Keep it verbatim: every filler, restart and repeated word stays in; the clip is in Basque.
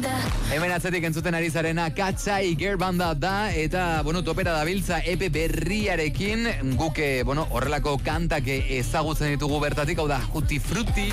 Hemen atzetik entzuten ari zarena Katzai Girl Banda da, eta, bueno, topera dabiltza epe berriarekin, guk, bueno, horrelako kantak ezagutzen ditugu bertatik, hau da, Juti Frutti.